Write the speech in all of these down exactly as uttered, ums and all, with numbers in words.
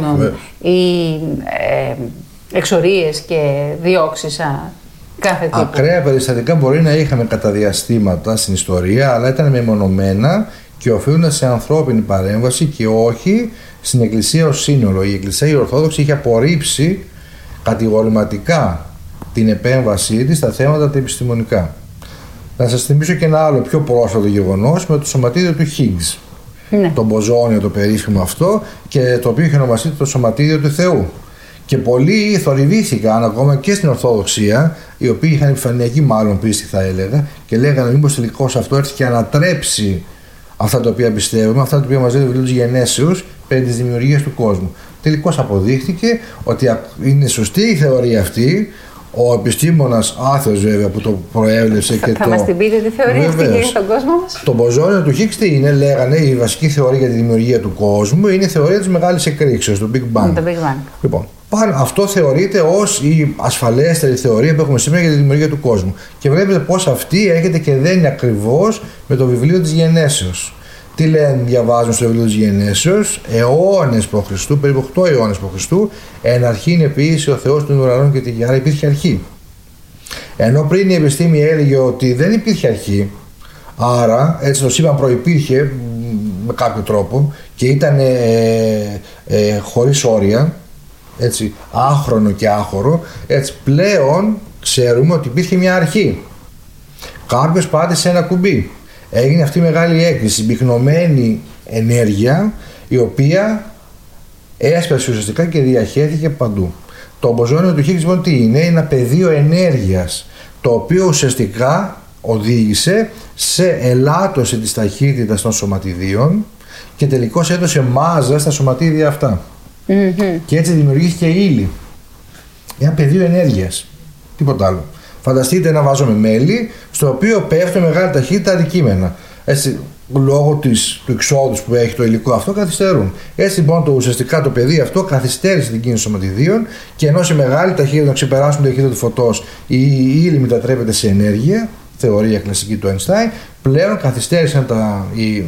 γίνουν ή ε, εξορίες και διώξεις κάθε τύπου? Ακραία περιστατικά μπορεί να είχαμε κατά διαστήματα στην ιστορία, αλλά ήταν μεμονωμένα και οφείλονταν σε ανθρώπινη παρέμβαση και όχι στην Εκκλησία ως σύνολο. Η Εκκλησία η Ορθόδοξη είχε απορρίψει κατηγορηματικά την επέμβασή της στα θέματα τα επιστημονικά. Να σας θυμίσω και ένα άλλο πιο πρόσφατο γεγονός με το σωματίδιο του Higgs. Ναι. Το μποζόνιο, το περίφημο αυτό, και το οποίο είχε ονομαστεί το σωματίδιο του Θεού. Και πολλοί θορυβήθηκαν ακόμα και στην Ορθοδοξία, οι οποίοι είχαν επιφανειακή μάλλον πίστη, θα έλεγα, και λέγανε μήπως τελικώς αυτό έρθει και ανατρέψει αυτά τα οποία πιστεύουμε, αυτά τα οποία μας λέει το βιβλίο της Γενέσεως περί της δημιουργίας του κόσμου. Τελικώς αποδείχθηκε ότι είναι σωστή η θεωρία αυτή. Ο επιστήμονας άθεος βέβαια που το προέβλεψε θα, και θα το... Θα μας την πείτε τη θεωρία αυτή για τον κόσμο μας? Το μποζόνιο του Higgs τι είναι? Λέγανε η βασική θεωρία για τη δημιουργία του κόσμου είναι η θεωρία της μεγάλης εκρήξεως, το Big Bang. Το Big Bang. Λοιπόν, αυτό θεωρείται ως η ασφαλέστερη θεωρία που έχουμε σήμερα για τη δημιουργία του κόσμου. Και βλέπετε πως αυτή έρχεται και δεν είναι ακριβώς με το βιβλίο της Γενέσεως. Τι λένε, διαβάζουν στο βιβλίο της Γενέσεως? Αιώνες προ Χριστού, περίπου οκτώ αιώνες προ Χριστού, εν αρχήν επίησε ο Θεός των ουρανών και τη γη. Άρα υπήρχε αρχή. Ενώ πριν η επιστήμη έλεγε ότι δεν υπήρχε αρχή, άρα έτσι το σύμπαν προϋπήρχε με κάποιο τρόπο και ήταν ε, ε, χωρίς όρια, έτσι, άχρονο και άχωρο, έτσι πλέον ξέρουμε ότι υπήρχε μια αρχή. Κάποιος πάτησε ένα κουμπί. Έγινε αυτή η μεγάλη έκρηση, συμπυκνωμένη ενέργεια, η οποία έσπασε ουσιαστικά και διαχέθηκε παντού. Το μποζόνιο του Higgs λοιπόν τι είναι? Είναι ένα πεδίο ενέργειας, το οποίο ουσιαστικά οδήγησε σε ελάττωση της ταχύτητας των σωματιδίων και τελικώς έδωσε μάζα στα σωματίδια αυτά. Mm-hmm. Και έτσι δημιουργήθηκε η ύλη. Ένα πεδίο ενέργειας. Τίποτα άλλο. Φανταστείτε ένα βάζο με μέλι, στο οποίο πέφτουν μεγάλη ταχύτητα αντικείμενα. Έτσι, λόγω της, του εξόδου που έχει το υλικό αυτό, καθυστερούν. Έτσι λοιπόν το, ουσιαστικά το πεδίο αυτό καθυστέρησε την κίνηση σωματιδίων και ενώ σε μεγάλη ταχύτητα να ξεπεράσουν την ταχύτητα του φωτός η ύλη μετατρέπεται σε ενέργεια, θεωρία κλασική του Einstein, πλέον καθυστέρησαν τα, οι, οι,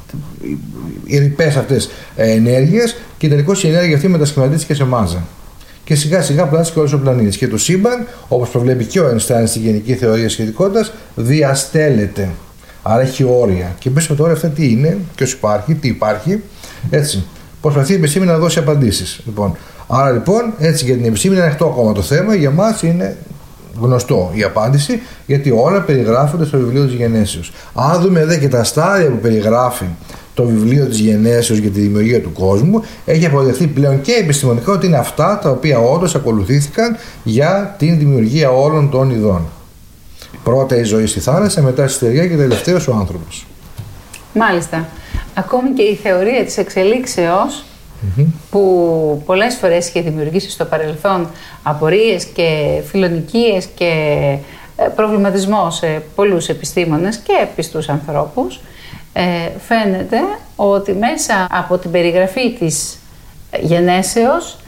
οι ρηπές αυτές ενέργειες και τελικώς η ενέργεια αυτή μετασχηματίστηκε σε μάζα. Και σιγά σιγά πλάστηκε όλος ο πλανήτης. Και το σύμπαν, όπως προβλέπει και ο Einstein στη γενική θεωρία σχετικότητας, διαστέλλεται. Άρα έχει όρια. Και πες με τώρα αυτά τι είναι, ποιος υπάρχει, τι υπάρχει. Έτσι. Προσπαθεί η επιστήμη να δώσει απαντήσεις. Λοιπόν, άρα λοιπόν, έτσι για την επιστήμη είναι ανοιχτό ακόμα το θέμα. Για μας είναι γνωστό η απάντηση, γιατί όλα περιγράφονται στο βιβλίο της Γενέσεως. Αν δούμε εδώ και τα στάδια που περιγράφει το βιβλίο της Γενέσεως για τη δημιουργία του κόσμου, έχει αποδεχθεί πλέον και επιστημονικά ότι είναι αυτά τα οποία όντως ακολουθήθηκαν για την δημιουργία όλων των ειδών. Πρώτα η ζωή στη θάλασσα, μετά στη στεριά και τελευταίος ο άνθρωπος. Μάλιστα. Ακόμη και η θεωρία της εξελίξεως, mm-hmm. που πολλές φορές είχε δημιουργήσει στο παρελθόν απορίες και φιλονικίες και προβληματισμό σε πολλούς επιστήμονες και πιστούς ανθρώπους, ε, φαίνεται ότι μέσα από την περιγραφή της Γενέσεως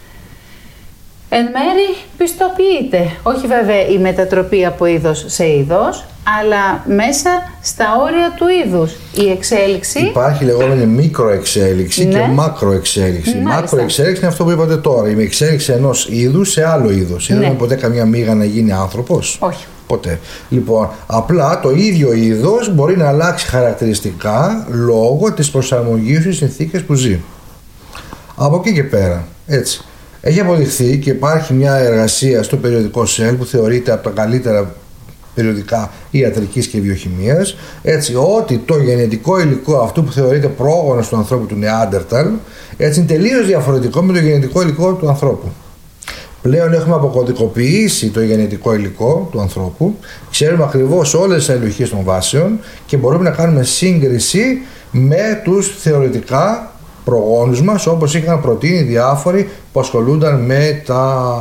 εν μέρει πιστοποιείται, όχι βέβαια η μετατροπή από είδος σε είδος, αλλά μέσα στα όρια του είδους η εξέλιξη. Υπάρχει λεγόμενη μικροεξέλιξη, ναι, και μακροεξέλιξη. Η μακροεξέλιξη είναι αυτό που είπατε τώρα, η εξέλιξη ενός είδους σε άλλο είδος. Ναι. Είδαμε ποτέ καμιά μύγα να γίνει άνθρωπος? Όχι. Ποτέ. Λοιπόν, απλά το ίδιο είδος μπορεί να αλλάξει χαρακτηριστικά λόγω της προσαρμογής στις συνθήκες που ζει. Από εκεί και πέρα, έτσι. Έχει αποδειχθεί και υπάρχει μια εργασία στο περιοδικό Cell που θεωρείται από τα καλύτερα περιοδικά ιατρικής και βιοχημίας, έτσι, ότι το γενετικό υλικό αυτού που θεωρείται πρόγονος του ανθρώπου του Νεάντερταλ, έτσι, είναι τελείως διαφορετικό με το γενετικό υλικό του ανθρώπου. Πλέον έχουμε αποκωδικοποιήσει το γενετικό υλικό του ανθρώπου, ξέρουμε ακριβώς όλες τις αλληλουχίες των βάσεων και μπορούμε να κάνουμε σύγκριση με τους θεωρητικά προγόνους μας, όπως είχαν προτείνει διάφοροι που ασχολούνταν με τα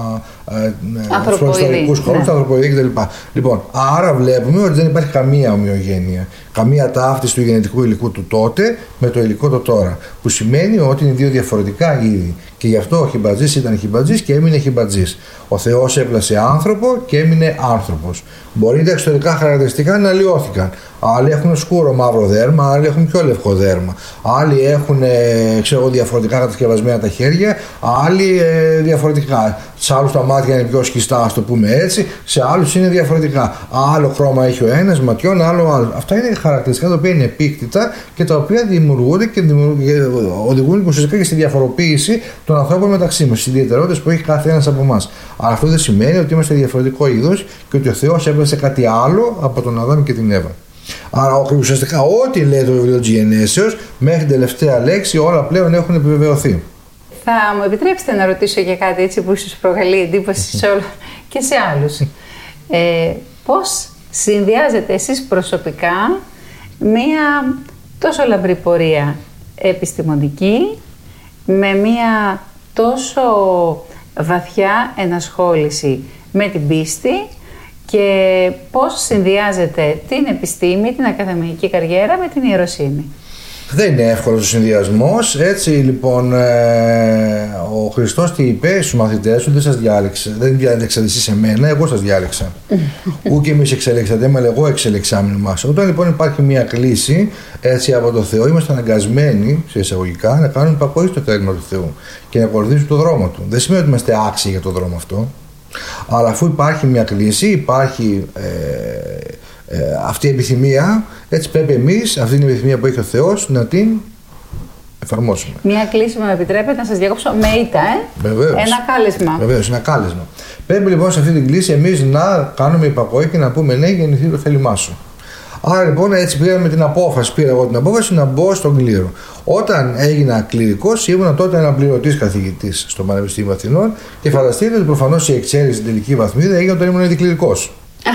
τους προϊστορικούς χώρους, ναι. Ανθρωποειδή κτλ. Λοιπόν, άρα βλέπουμε ότι δεν υπάρχει καμία ομοιογένεια, καμία ταύτιση του γενετικού υλικού του τότε με το υλικό το τώρα. Που σημαίνει ότι είναι δύο διαφορετικά είδη. Και γι' αυτό ο χιμπατζής ήταν χιμπατζής και έμεινε χιμπατζής. Ο Θεός έπλασε άνθρωπο και έμεινε άνθρωπος. Μπορεί τα εξωτερικά χαρακτηριστικά να αλλοιώθηκαν. Άλλοι έχουν σκούρο μαύρο δέρμα, άλλοι έχουν πιο λευκό δέρμα. Άλλοι έχουν ξέρω, διαφορετικά κατασκευασμένα τα χέρια, άλλοι ε, διαφορετικά. Σε άλλους τα μάτια είναι πιο σκιστά, ας το πούμε έτσι, σε άλλους είναι διαφορετικά. Άλλο χρώμα έχει ο ένας, ματιών, άλλο άλλο. Αυτά είναι χαρακτηριστικά τα οποία είναι επίκτητα και τα οποία δημιουργούνται και οδηγούν ουσιαστικά και στη διαφοροποίηση των ανθρώπων μεταξύ μας, στις ιδιαιτερότητες που έχει κάθε ένας από εμάς. Αλλά αυτό δεν σημαίνει ότι είμαστε διαφορετικό είδος και ότι ο Θεός έβγαλε κάτι άλλο από τον Αδάμ και την Εύα. Άρα ουσιαστικά ό,τι λέει το βιβλίο της Γενέσεως μέχρι την τελευταία λέξη όλα πλέον έχουν επιβεβαιωθεί. Θα μου επιτρέψετε να ρωτήσω για κάτι έτσι που ίσως προκαλεί εντύπωση σε όλο και σε άλλους. Ε, πώς συνδυάζετε εσείς προσωπικά μία τόσο λαμπρή πορεία επιστημονική με μία τόσο βαθιά ενασχόληση με την πίστη και πώς συνδυάζετε την επιστήμη, την ακαδημαϊκή καριέρα με την ιεροσύνη? Δεν είναι εύκολος ο συνδυασμός. Έτσι λοιπόν ε, ο Χριστός τι είπε στους μαθητές του, δεν σας διάλεξε, δεν διάλεξατε εσείς εμένα, εγώ σας διάλεξα. Ού και εμείς εξελέξατε, αλλά εγώ εξελεξάμενο μας. Όταν λοιπόν υπάρχει μια κλίση έτσι από το Θεό, είμαστε αναγκασμένοι σε εισαγωγικά να κάνουμε υπακοή στο θέλημα του Θεού και να ακολουθήσουμε τον δρόμο του. Δεν σημαίνει ότι είμαστε άξιοι για τον δρόμο αυτό, αλλά αφού υπάρχει μια κλίση, υπάρχει ε, ε, αυτή η επιθυμία, έτσι πρέπει εμείς αυτή την επιθυμία που έχει ο Θεός να την εφαρμόσουμε. Μια κλίση μου επιτρέπετε να σας διακόψω με ήττα, ε? Βεβαίως. Ένα κάλεσμα. Βεβαίως, ένα κάλεσμα. Πρέπει λοιπόν σε αυτή την κλίση εμείς να κάνουμε υπακοή και να πούμε ναι, γεννηθεί το θέλημά σου. Άρα λοιπόν έτσι πήραμε την απόφαση, πήρα εγώ την απόφαση να μπω στον κλήρο. Όταν έγινα κληρικός, ήμουν τότε αναπληρωτής καθηγητής στο Πανεπιστήμιο Αθηνών και φανταστείτε ότι προφανώς η εξαίρεση στην τελική βαθμίδα έγινε όταν ήμουν δικληρικός.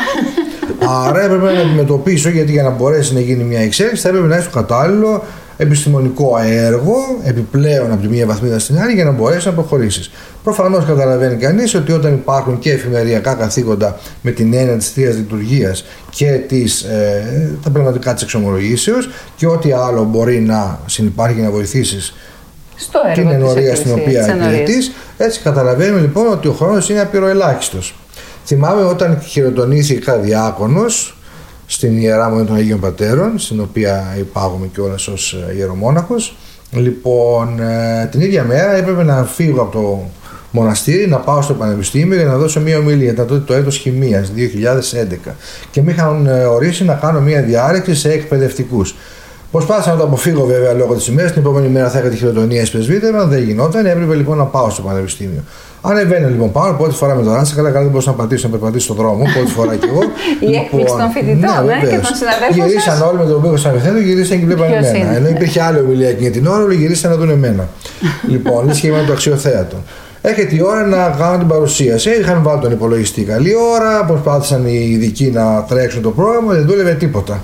Άρα έπρεπε να αντιμετωπίσω, γιατί για να μπορέσει να γίνει μια εξαίρεση θα έπρεπε να έχει το κατάλληλο επιστημονικό έργο επιπλέον από τη μία βαθμίδα στην άλλη για να μπορέσει να προχωρήσει. Προφανώς καταλαβαίνει κανείς ότι όταν υπάρχουν και εφημεριακά καθήκοντα με την έννοια της Θείας Λειτουργίας και τις, ε, τα πνευματικά της εξομολογήσεως και ό,τι άλλο μπορεί να συνυπάρχει και να βοηθήσεις στο την ενορία στην οποία υπηρετείς, έτσι καταλαβαίνουμε λοιπόν ότι ο χρόνος είναι απειροελάχιστος. Θυμάμαι όταν χειροτονήθηκα διάκονος στην Ιερά Μονή των Αγίων Πατέρων, στην οποία υπάγομαι κιόλας ως ιερομόναχος. Λοιπόν, ε, την ίδια μέρα έπρεπε να φύγω από το μοναστήρι, να πάω στο πανεπιστήμιο για να δώσω μία ομιλία. Ήταν τότε το έτος χημείας, δύο χιλιάδες έντεκα. Και με είχαν ορίσει να κάνω μία διάλεξη σε εκπαιδευτικούς. Προσπάθησα να το αποφύγω βέβαια λόγω της ημέρας. Την επόμενη μέρα θα είχα τη χειροτονία εις πρεσβύτερα, δεν γινόταν. Έπρεπε λοιπόν να πάω στο πανεπιστήμιο. Ανεβαίνω λοιπόν πάνω, πρώτη φορά με τον Ράνσα, καλά καλά δεν μπορούσα να πατήσω, να περπατήσω στον δρόμο, πρώτη φορά κι εγώ. Η λοιπόν, έκπληξη των φοιτητών, ναι, και των συναδέλφων. Γυρίσαν όλοι με τον πύχο σαν ευθέτω, γυρίσαν και βλέπαν εμένα. Ενώ υπήρχε άλλη ομιλία εκείνη την ώρα, όλοι γυρίσαν να δουν εμένα. Λοιπόν, λες και ήμουν το αξιοθέατο. Έρχεται η ώρα να κάνω την παρουσίαση. Είχαν βάλει τον υπολογιστή καλή ώρα, προσπάθησαν οι ειδικοί να τρέξουν το πρόγραμμα, δεν δούλευε τίποτα.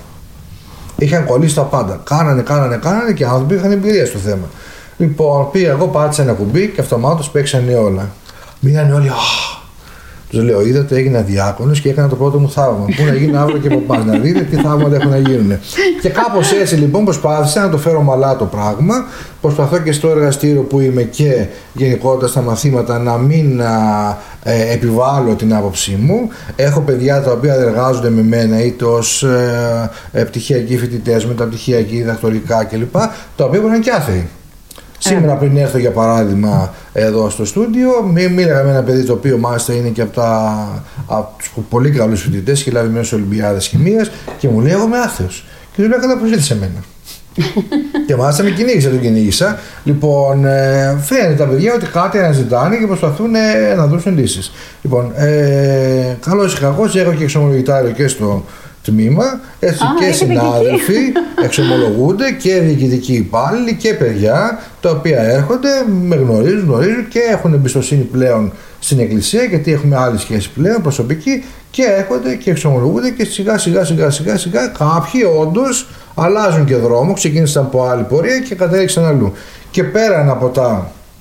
Είχαν κολλήσει τα πάντα. Κάνανε, κάνανε, κάνανε και οι άνθρωποι είχαν εμπειρία στο θέμα. Λοιπόν, πήγα εγώ, πάτησα ένα κουμπί και αυτομάτως παίξανε όλα. Μείνανε όλοι, αχ. Τους λέω, είδατε, έγινα διάκονος και έκανα το πρώτο μου θαύμα. Πού να γίνει αύριο και παπάς, να δείτε τι θαύματα έχουν να γίνουν. Και κάπως έτσι λοιπόν προσπάθησα να το φέρω μαλά το πράγμα. Προσπαθώ και στο εργαστήριο που είμαι και γενικότερα στα μαθήματα να μην α, ε, επιβάλλω την άποψή μου. Έχω παιδιά τα οποία εργάζονται με μένα είτε ως ε, ε, πτυχιακοί φοιτητές, μεταπτυχιακοί, διδακτορικά κλπ. Τα οποία μπορεί να είναι και άθεοι. Σήμερα πριν έρθω για παράδειγμα εδώ στο στούντιο, μίλαγα με ένα παιδί το οποίο μάλιστα είναι και από, τα, από τους πολύ καλούς φοιτητές, έχει λάβει μέσα στις Ολυμπιάδες Χημείας και μου λέει εγώ είμαι άθεος. Και του λέω κατά πως ήρθε εμένα. Και μάλιστα με κυνήγησε, τον κυνήγησα. Λοιπόν, ε, φαίνεται τα παιδιά ότι κάτι αναζητάνε και προσπαθούν ε, να δώσουν λύσεις. Λοιπόν, ε, καλώς ή κακώς έχω και εξομολογητάριο και στο τμήμα, έτσι ah, και συνάδελφοι εξομολογούνται και διοικητικοί υπάλληλοι και παιδιά τα οποία έρχονται, με γνωρίζουν, γνωρίζουν και έχουν εμπιστοσύνη πλέον στην Εκκλησία, γιατί έχουμε άλλη σχέση πλέον προσωπική και έρχονται και εξομολογούνται και σιγά σιγά σιγά σιγά σιγά κάποιοι όντως αλλάζουν και δρόμο, ξεκίνησαν από άλλη πορεία και κατέληξαν αλλού. Και πέραν από τα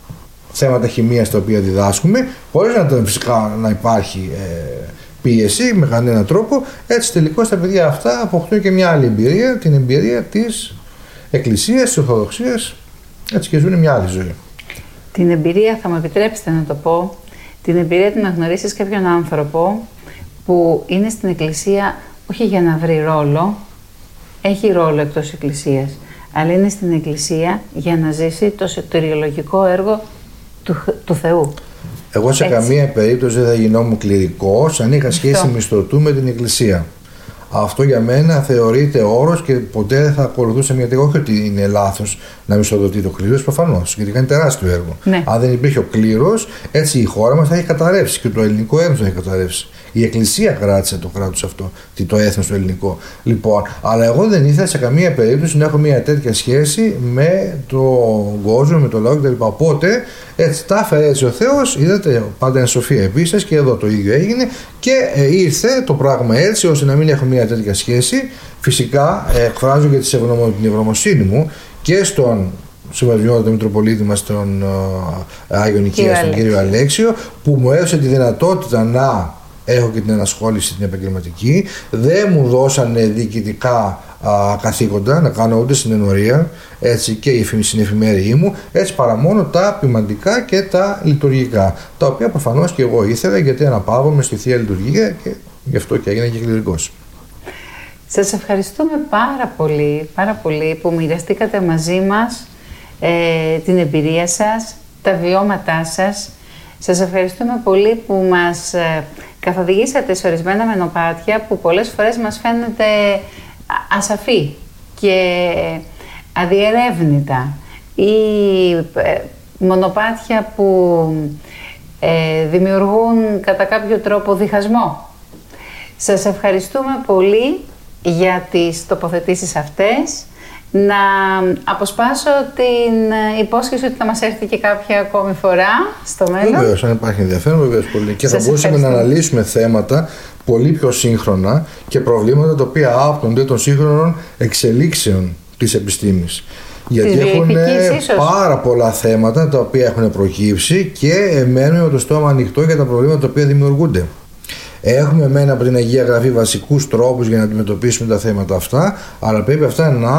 θέματα χημείας τα οποία διδάσκουμε, χωρίς να, φυσικά να υπάρχει ε, πίεση με κανέναν τρόπο. Έτσι τελικώς τα παιδιά αυτά αποκτούν και μια άλλη εμπειρία, την εμπειρία της Εκκλησίας, της Ορθοδοξίας, έτσι, και ζουν μια άλλη ζωή. Την εμπειρία, θα μου επιτρέψετε να το πω, την εμπειρία του να γνωρίσεις κάποιον άνθρωπο που είναι στην Εκκλησία όχι για να βρει ρόλο, έχει ρόλο εκτός Εκκλησίας, αλλά είναι στην Εκκλησία για να ζήσει το σωτηριολογικό έργο του, του Θεού. Εγώ σε Έτσι. καμία περίπτωση δεν θα γινόμουν κληρικός αν είχα σχέση μισθωτού με την Εκκλησία. Αυτό για μένα θεωρείται όρος και ποτέ δεν θα ακολουθούσα μια τέτοια. Όχι ότι είναι λάθος να μισθοδοτεί το κλήρος, προφανώς, γιατί κάνει τεράστιο έργο. Ναι. Αν δεν υπήρχε ο κλήρος, έτσι η χώρα μας θα έχει καταρρεύσει και το ελληνικό έθνος θα έχει καταρρεύσει. Η Εκκλησία κράτησε το κράτος αυτό, το έθνος το ελληνικό. Λοιπόν, αλλά εγώ δεν ήθελα σε καμία περίπτωση να έχω μια τέτοια σχέση με τον κόσμο, με το λαό κτλ. Οπότε έτσι τα έφερε έτσι ο Θεός, είδατε, πάντα είναι σοφία επίσης, και εδώ το ίδιο έγινε και ε, ήρθε το πράγμα έτσι ώστε να μην έχω μια τέτοια σχέση. Φυσικά ε, εκφράζω και την ευγνωμοσύνη μου και στον Συμβασμιότατο Μητροπολίτη μας, τον uh, Άγιο Νικία, τον κύριο Αλέξιο, που μου έδωσε τη δυνατότητα να έχω και την ενασχόληση την επαγγελματική. Δεν μου δώσανε διοικητικά α, καθήκοντα να κάνω ούτε συνεννορία, έτσι, και στην εφημερία μου, έτσι, παρά μόνο τα ποιμαντικά και τα λειτουργικά, τα οποία προφανώς και εγώ ήθελα, γιατί αναπαύομαι στη Θεία Λειτουργία και γι' αυτό και έγινα και κληρικός. Σας ευχαριστούμε πάρα πολύ, πάρα πολύ που μοιραστήκατε μαζί μας ε, την εμπειρία σας, τα βιώματά σας. Σας ευχαριστούμε πολύ που μας ε, καθοδηγήσατε σε ορισμένα μονοπάτια που πολλές φορές μας φαίνεται ασαφή και αδιερεύνητα, ή ε, μονοπάτια που ε, δημιουργούν κατά κάποιο τρόπο διχασμό. Σας ευχαριστούμε πολύ για τις τοποθετήσεις αυτές. Να αποσπάσω την υπόσχεση ότι θα μας έρθει και κάποια ακόμη φορά στο μέλλον. Βεβαίως, αν υπάρχει ενδιαφέρον, βεβαίως πολύ. Και θα μπορούσαμε να αναλύσουμε θέματα πολύ πιο σύγχρονα και προβλήματα τα οποία άπτονται των σύγχρονων εξελίξεων της επιστήμης. Γιατί έχουν πάρα πολλά θέματα τα οποία έχουν προκύψει και μένουμε με το στόμα ανοιχτό για τα προβλήματα τα οποία δημιουργούνται. Έχουμε μένα από την Αγία Γραφή βασικούς τρόπους για να αντιμετωπίσουμε τα θέματα αυτά, αλλά πρέπει αυτά να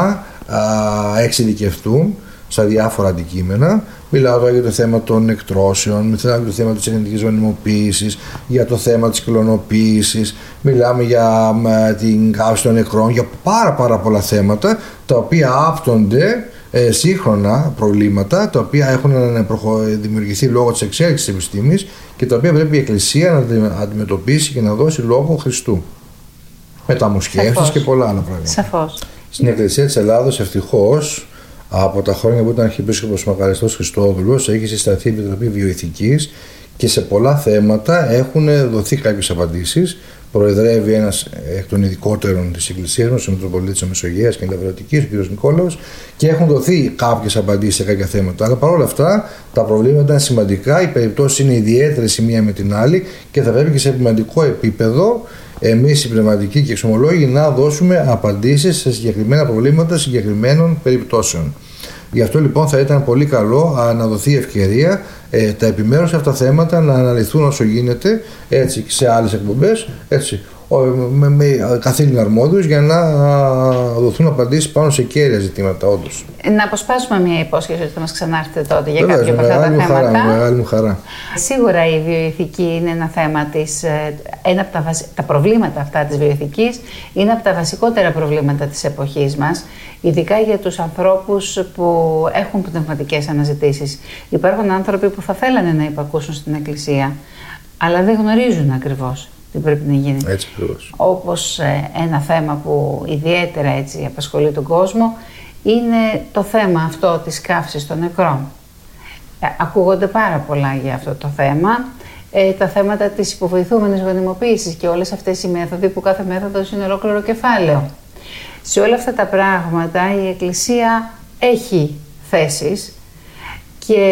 α, εξειδικευτούν στα διάφορα αντικείμενα. Μιλάω τώρα για το θέμα των εκτρώσεων, μιλάω για το θέμα της γενετικής γονιμοποίησης, για το θέμα της κλωνοποίησης, μιλάμε για με, την καύση των νεκρών, για πάρα πάρα πολλά θέματα τα οποία άπτονται ε, σύγχρονα προβλήματα, τα οποία έχουν δημιουργηθεί λόγω της εξέλιξης της επιστήμης και τα οποία πρέπει η Εκκλησία να αντιμετωπίσει και να δώσει λόγο Χριστού. Μεταμοσχεύσεις και πολλά άλλα πράγματα. Σαφώς. Στην Εκκλησία της Ελλάδος, ευτυχώς, από τα χρόνια που ήταν Αρχιεπίσκοπος Μακαριστός Χριστόδουλος, έχει συσταθεί η Επιτροπή Βιοηθικής και σε πολλά θέματα έχουν δοθεί κάποιες απαντήσεις. Προεδρεύει ένας εκ των ειδικότερων της Εκκλησίας μας, ο Μητροπολίτης της Μεσογείας και Ελευθερωτικής, ο κ. Νικόλαος, και έχουν δοθεί κάποιες απαντήσεις σε κάποια θέματα. Αλλά παρόλα αυτά τα προβλήματα είναι σημαντικά, οι περιπτώσεις είναι ιδιαίτερες η μία με την άλλη και θα πρέπει και σε επιμαντικό επίπεδο εμείς οι πνευματικοί και εξομολόγοι να δώσουμε απαντήσεις σε συγκεκριμένα προβλήματα συγκεκριμένων περιπτώσεων. Γι' αυτό λοιπόν θα ήταν πολύ καλό α, να δοθεί ευκαιρία ε, τα επιμέρους αυτά θέματα να αναλυθούν όσο γίνεται, έτσι, σε άλλες εκπομπές, έτσι, με, με καθήλυνα αρμόδιους, για να α, δοθούν απαντήσεις πάνω σε κέρια ζητήματα, όντως. Να αποσπάσουμε μια υπόσχεση ότι θα μας ξανάρθετε τότε για Βεβαίως, κάποια από αυτά τα χαρά, θέματα. μεγάλη μου χαρά. Σίγουρα η βιοειθική είναι ένα θέμα της, ένα από τα, βασι... τα προβλήματα αυτά της βιοειθικής είναι από τα βασικότερα προβλήματα της εποχής μας, ειδικά για τους ανθρώπους που έχουν πνευματικές αναζητήσεις. Υπάρχουν άνθρωποι που θα θέλανε να υπακούσουν στην Εκκλησία, αλλά δεν γνωρίζουν ακριβώς τι πρέπει να γίνει. Έτσι ακριβώς. Όπως ένα θέμα που ιδιαίτερα έτσι απασχολεί τον κόσμο είναι το θέμα αυτό της καύσης των νεκρών. Ακούγονται πάρα πολλά για αυτό το θέμα. Ε, τα θέματα της υποβοηθούμενης γονιμοποίησης και όλες αυτές οι μέθοδοι, που κάθε μέθοδος είναι ολόκληρο κεφάλαιο. Σε όλα αυτά τα πράγματα η Εκκλησία έχει θέσεις και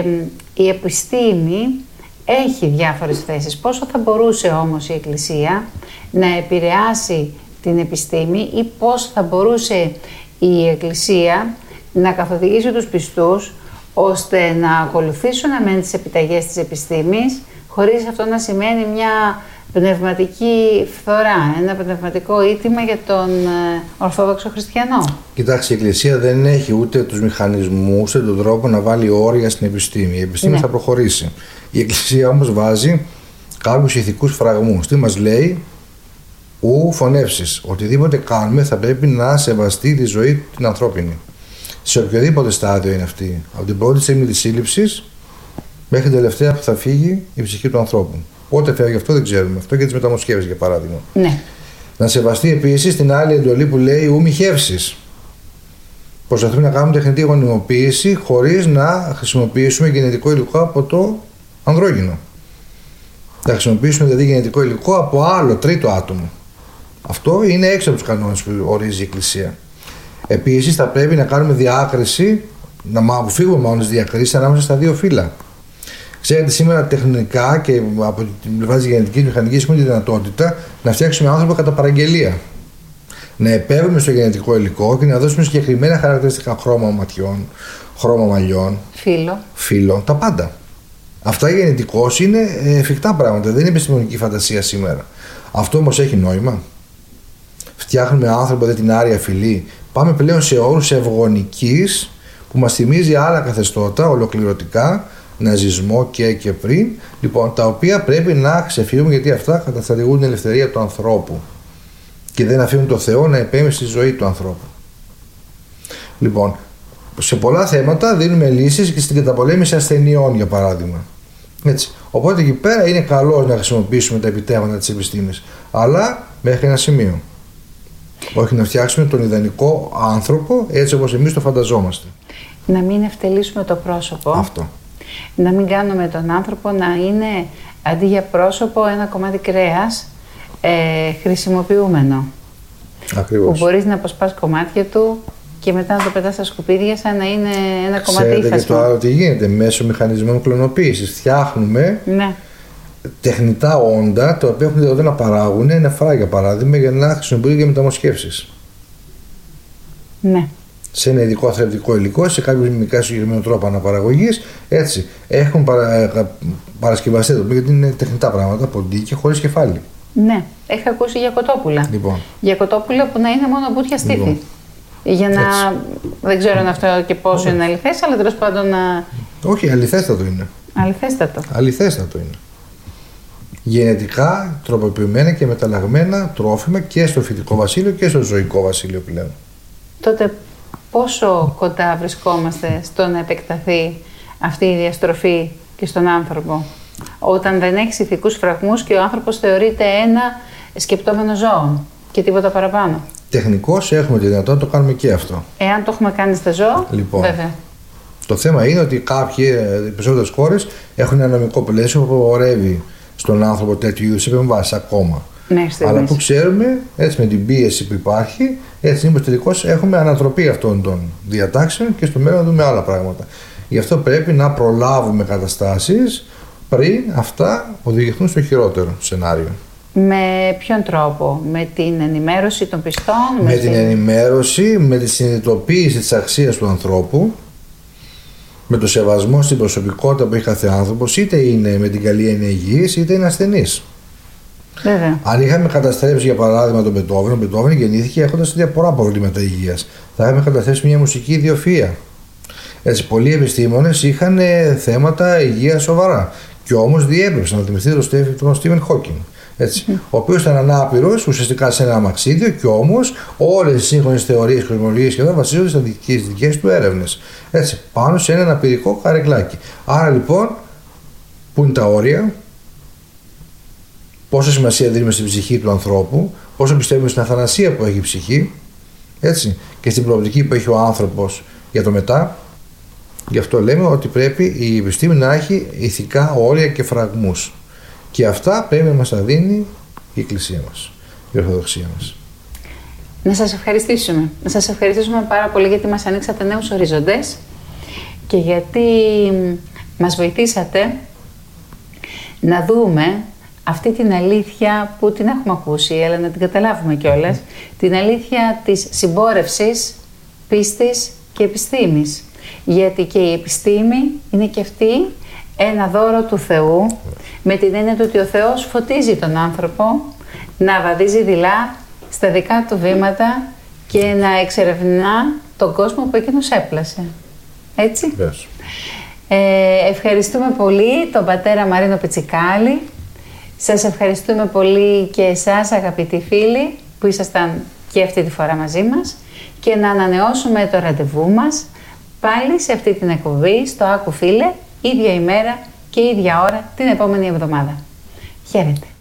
η επιστήμη έχει διάφορες θέσεις. Πόσο θα μπορούσε όμως η Εκκλησία να επηρεάσει την επιστήμη, ή πώς θα μπορούσε η Εκκλησία να καθοδηγήσει τους πιστούς ώστε να ακολουθήσουν μεν τις επιταγές της επιστήμης, χωρίς αυτό να σημαίνει μια πνευματική φθορά, ένα πνευματικό ήττημα για τον Ορθόδοξο Χριστιανό. Κοιτάξτε, η Εκκλησία δεν έχει ούτε τους μηχανισμούς, ούτε τον τρόπο να βάλει όρια στην επιστήμη. Η επιστήμη ναι. θα προχωρήσει. Η Εκκλησία όμως βάζει κάποιους ηθικούς φραγμούς. Τι μας λέει? Ου φωνεύσεις. Οτιδήποτε κάνουμε θα πρέπει να σεβαστεί τη ζωή την ανθρώπινη. Σε οποιοδήποτε στάδιο είναι αυτή. Από την πρώτη στιγμή της σύλληψης μέχρι την τελευταία που θα φύγει η ψυχή του ανθρώπου. Πότε φεύγει αυτό δεν ξέρουμε. Αυτό και τις μεταμοσχεύσεις για παράδειγμα. Ναι. Να σεβαστεί επίσης την άλλη εντολή που λέει ου μη χεύσεις. Προσπαθούμε να κάνουμε τεχνητή γονιμοποίηση χωρίς να χρησιμοποιήσουμε γενετικό υλικό από το ανδρόγυνο. Να χρησιμοποιήσουμε δηλαδή γενετικό υλικό από άλλο τρίτο άτομο. Αυτό είναι έξω από τους κανόνες που ορίζει η Εκκλησία. Επίσης θα πρέπει να κάνουμε διάκριση, να αποφύγουμε μάλλον τις διακρίσεις ανάμεσα στα δύο φύλλα. Ξέρετε, σήμερα τεχνικά και από την πλευρά της γενετικής μηχανικής έχουμε τη δυνατότητα να φτιάξουμε άνθρωπο κατά παραγγελία. Να επέμβουμε στο γενετικό υλικό και να δώσουμε συγκεκριμένα χαρακτηριστικά χρώμα ματιών, χρώμα μαλλιών, φύλλο. φύλλο, τα πάντα. Αυτά γενετικώς είναι εφικτά πράγματα, δεν είναι επιστημονική φαντασία σήμερα. Αυτό όμως έχει νόημα. Φτιάχνουμε άνθρωπο, δεν την άρια φυλή. Πάμε πλέον σε όρους ευγονικής που μας θυμίζει άλλα καθεστώτα ολοκληρωτικά, ναζισμό και και πριν, λοιπόν, τα οποία πρέπει να ξεφύγουμε γιατί αυτά καταστρατηγούν την ελευθερία του ανθρώπου και δεν αφήνουν το Θεό να επέμβει στη ζωή του ανθρώπου. Λοιπόν, σε πολλά θέματα δίνουμε λύσεις και στην καταπολέμηση ασθενειών, για παράδειγμα. Έτσι. Οπότε εκεί πέρα είναι καλό να χρησιμοποιήσουμε τα επιτεύγματα της επιστήμης, αλλά μέχρι ένα σημείο. Όχι να φτιάξουμε τον ιδανικό άνθρωπο έτσι όπως εμείς το φανταζόμαστε. Να μην ευτελίσουμε το πρόσωπο. Αυτό. Να μην κάνουμε τον άνθρωπο να είναι αντί για πρόσωπο ένα κομμάτι κρέας ε, χρησιμοποιούμενο. Ακριβώς. Που μπορείς να αποσπάς κομμάτια του και μετά να το πετάς στα σκουπίδια σαν να είναι ένα κομμάτι ύφασμα. Ξέρετε και το άλλο τι γίνεται μέσω μηχανισμών κλωνοποίησης. Φτιάχνουμε ναι. τεχνητά όντα τα οποία έχουν δυνατότητα να παράγουν νεφρά για παράδειγμα για να χρησιμοποιούνται για μεταμοσχεύσεις. Ναι. Σε ένα ειδικό θρεπτικό υλικό, σε κάποιο μιμικά συγκεκριμένο τρόπο αναπαραγωγής. Έτσι, έχουν παρα, παρασκευαστεί εδώ γιατί είναι τεχνητά πράγματα, ποντίκια, χωρίς κεφάλι. Ναι, έχω ακούσει για κοτόπουλα. Λοιπόν. Για κοτόπουλα που να είναι μόνο μπουτια στήθη. Λοιπόν. Για να. Έτσι. Δεν ξέρω αν αυτό και πόσο Όχι. είναι αληθές, αλλά τέλος πάντων να. Όχι, αληθέστατο είναι. Αληθέστατο. Αληθέστατο είναι. Γενετικά τροποποιημένα και μεταλλαγμένα τρόφιμα και στο φυτικό βασίλειο και στο ζωικό βασίλειο πλέον. Τότε πόσο κοντά βρισκόμαστε στο να επεκταθεί αυτή η διαστροφή και στον άνθρωπο, όταν δεν έχει ηθικούς φραγμούς και ο άνθρωπος θεωρείται ένα σκεπτόμενο ζώο και τίποτα παραπάνω. Τεχνικώς έχουμε τη δυνατότητα να το κάνουμε και αυτό. Εάν το έχουμε κάνει στα ζώα, λοιπόν, βέβαια. Το θέμα είναι ότι κάποιοι, οι περισσότερες χώρες έχουν ένα νομικό πλαίσιο που απαγορεύει στον άνθρωπο τέτοιου είδους επεμβάσεις ακόμα. Ναι, αλλά που ξέρουμε, έτσι με την πίεση που υπάρχει, έτσι είναι τελικώς έχουμε ανατροπή αυτών των διατάξεων και στο μέλλον δούμε άλλα πράγματα. Γι' αυτό πρέπει να προλάβουμε καταστάσεις πριν αυτά οδηγηθούν στο χειρότερο σενάριο. Με ποιον τρόπο? Με την ενημέρωση των πιστών? Με, με την ενημέρωση, με τη συνειδητοποίηση της αξίας του ανθρώπου, με το σεβασμό στην προσωπικότητα που έχει κάθε άνθρωπος, είτε είναι με την καλή έννοια υγιής, είτε είναι ασθενής. Βέβαια. Αν είχαμε καταστρέψει για παράδειγμα τον Μπετόβεν, ο Μπετόβεν γεννήθηκε έχοντας πολλά προβλήματα υγείας. Θα είχαμε καταστρέψει μια μουσική ιδιοφυΐα. Έτσι, πολλοί επιστήμονες είχαν θέματα υγείας σοβαρά. Και όμως διέπρεψαν να θυμηθεί τον Στίβεν Χόκινγκ. Έτσι, mm. ο οποίος ήταν ανάπηρος ουσιαστικά σε ένα αμαξίδιο και όμως όλες οι σύγχρονες θεωρίες και κοσμολογίες σχεδόν βασίζονται στις δικές του έρευνες. Έτσι, πάνω σε ένα αναπηρικό καρεκλάκι. Άρα λοιπόν, πού είναι τα όρια, πόσα σημασία δίνουμε στην ψυχή του ανθρώπου, πόσο πιστεύουμε στην αθανασία που έχει η ψυχή, έτσι, και στην προοπτική που έχει ο άνθρωπος για το μετά. Γι' αυτό λέμε ότι πρέπει η επιστήμη να έχει ηθικά όρια και φραγμούς. Και αυτά πρέπει να μας τα δίνει η Εκκλησία μας, η Ορθοδοξία μας. Να σας ευχαριστήσουμε. Να σας ευχαριστήσουμε πάρα πολύ γιατί μας ανοίξατε νέους οριζοντές και γιατί μας βοηθήσατε να δούμε αυτή την αλήθεια που την έχουμε ακούσει, αλλά να την καταλάβουμε κιόλας, την αλήθεια της συμπόρευσης, πίστης και επιστήμης. Γιατί και η επιστήμη είναι και αυτή ένα δώρο του Θεού, με την έννοια του ότι ο Θεός φωτίζει τον άνθρωπο να βαδίζει δειλά στα δικά του βήματα και να εξερευνά τον κόσμο που εκείνος έπλασε. Έτσι. Yes. Ε, ευχαριστούμε πολύ τον πατέρα Μαρίνο Πιτσικάλη. Σας ευχαριστούμε πολύ και εσάς, αγαπητοί φίλοι, που ήσασταν και αυτή τη φορά μαζί μας, και να ανανεώσουμε το ραντεβού μας πάλι σε αυτή την εκπομπή, στο Άκου Φίλε, ίδια ημέρα και ίδια ώρα την επόμενη εβδομάδα. Χαίρετε.